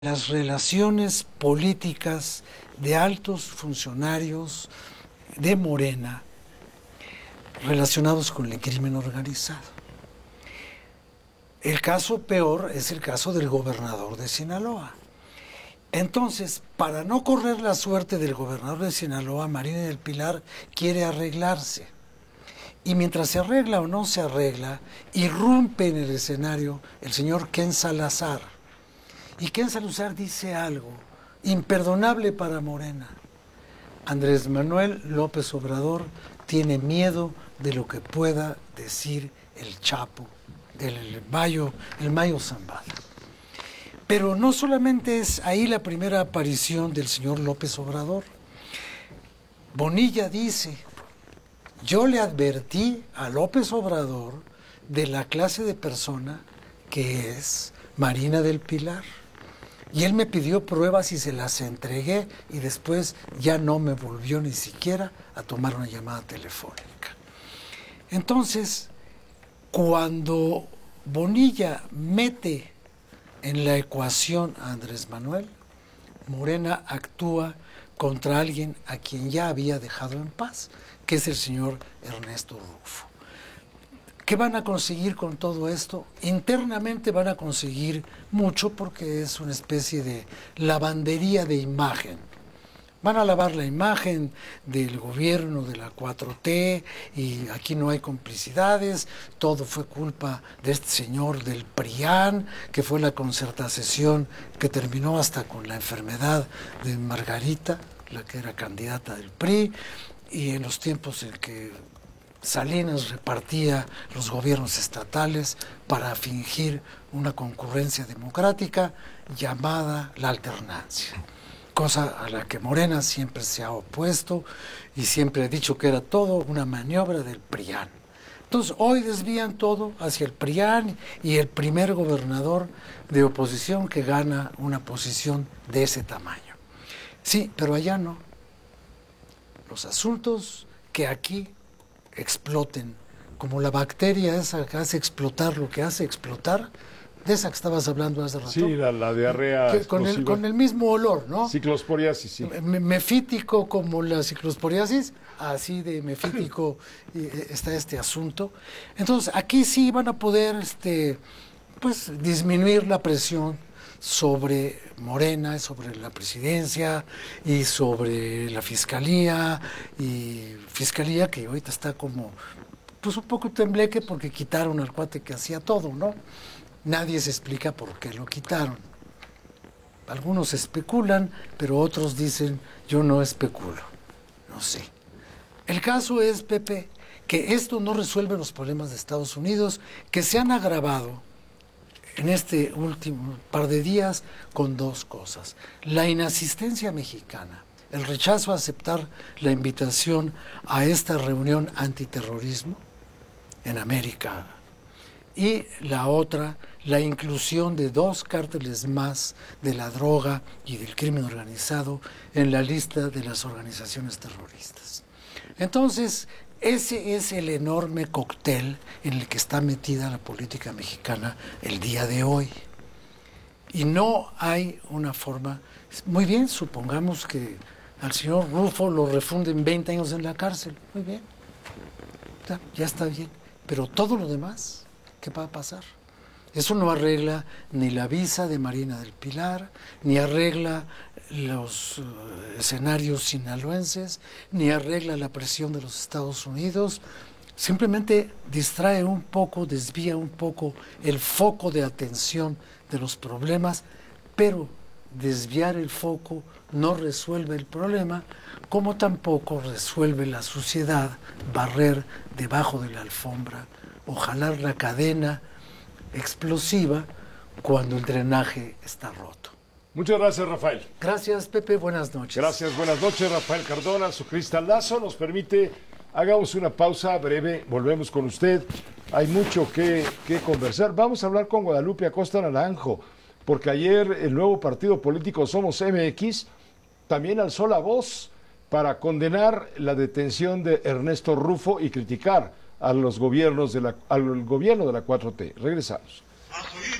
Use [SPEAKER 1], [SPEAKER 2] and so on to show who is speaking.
[SPEAKER 1] las relaciones políticas de altos funcionarios de Morena relacionados con el crimen organizado. El caso peor es el caso del gobernador de Sinaloa. Entonces, para no correr la suerte del gobernador de Sinaloa, Marina del Pilar quiere arreglarse. Y mientras se arregla o no se arregla, irrumpe en el escenario el señor Ken Salazar. Y Ken Salazar dice algo imperdonable para Morena. Andrés Manuel López Obrador tiene miedo de lo que pueda decir el Chapo, el Mayo Zambada. Pero no solamente es ahí la primera aparición del señor López Obrador. Bonilla dice: yo le advertí a López Obrador de la clase de persona que es Marina del Pilar. Y él me pidió pruebas y se las entregué, y después ya no me volvió ni siquiera a tomar una llamada telefónica. Entonces, cuando Bonilla mete en la ecuación a Andrés Manuel, Morena actúa contra alguien a quien ya había dejado en paz, que es el señor Ernesto Rufo. ¿Qué van a conseguir con todo esto? Internamente van a conseguir mucho, porque es una especie de lavandería de imagen. Van a lavar la imagen del gobierno de la 4T, y aquí no hay complicidades, todo fue culpa de este señor del PRIAN, que fue la concertación que terminó hasta con la enfermedad de Margarita, la que era candidata del PRI, y en los tiempos en que Salinas repartía los gobiernos estatales para fingir una concurrencia democrática llamada la alternancia, cosa a la que Morena siempre se ha opuesto y siempre ha dicho que era todo una maniobra del PRIAN. Entonces hoy desvían todo hacia el PRIAN y el primer gobernador de oposición que gana una posición de ese tamaño. Sí, pero allá no. Los asuntos que aquí exploten, como la bacteria esa que hace explotar lo que hace explotar, de esa que estabas hablando hace rato.
[SPEAKER 2] Sí, la diarrea
[SPEAKER 1] con el mismo olor, ¿no?
[SPEAKER 2] Ciclosporiasis, sí.
[SPEAKER 1] Mefítico como la ciclosporiasis, así de mefítico está este asunto. Entonces, aquí sí van a poder pues disminuir la presión sobre Morena, sobre la presidencia y sobre la fiscalía que ahorita está como pues un poco tembleque porque quitaron al cuate que hacía todo, ¿no? Nadie se explica por qué lo quitaron. Algunos especulan, pero otros dicen: yo no especulo, no sé. El caso es, Pepe, que esto no resuelve los problemas de Estados Unidos, que se han agravado en este último par de días con dos cosas: la inasistencia mexicana, el rechazo a aceptar la invitación a esta reunión antiterrorismo en América, y la otra, la inclusión de dos cárteles más de la droga y del crimen organizado en la lista de las organizaciones terroristas. Entonces, ese es el enorme cóctel en el que está metida la política mexicana el día de hoy. Y no hay una forma. Muy bien, supongamos que al señor Rufo lo refunden 20 años en la cárcel. Muy bien, ya está bien. Pero todo lo demás, ¿qué va a pasar? Eso no arregla ni la visa de Marina del Pilar, ni arregla los escenarios sinaloenses, ni arregla la presión de los Estados Unidos. Simplemente distrae un poco, desvía un poco el foco de atención de los problemas, pero desviar el foco no resuelve el problema, como tampoco resuelve la suciedad, barrer debajo de la alfombra o jalar la cadena explosiva cuando el drenaje está roto.
[SPEAKER 2] Muchas gracias, Rafael.
[SPEAKER 1] Gracias, Pepe. Buenas noches.
[SPEAKER 2] Gracias, buenas noches, Rafael Cardona. Su cristalazo nos permite, hagamos una pausa breve, volvemos con usted. Hay mucho que conversar. Vamos a hablar con Guadalupe Acosta Naranjo, porque ayer el nuevo partido político Somos MX también alzó la voz para condenar la detención de Ernesto Rufo y criticar a los gobiernos al gobierno de la 4T. Regresamos.